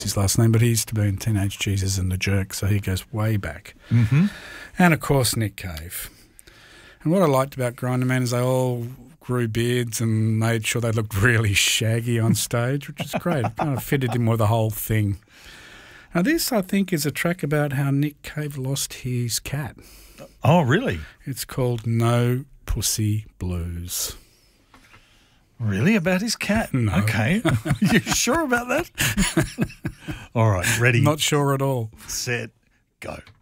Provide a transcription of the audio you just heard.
his last name, but he used to be in Teenage Jesus and the Jerk, so he goes way back. Mm-hmm. And, of course, Nick Cave. And what I liked about Grinderman is they all grew beards and made sure they looked really shaggy on stage, which is great. It kind of fitted in with the whole thing. Now, this, I think, is a track about how Nick Cave lost his cat. Oh, really? It's called No Pussy Blues. Really? About his cat? No. Okay. You sure about that? All right, ready? Not sure at all. Set, go.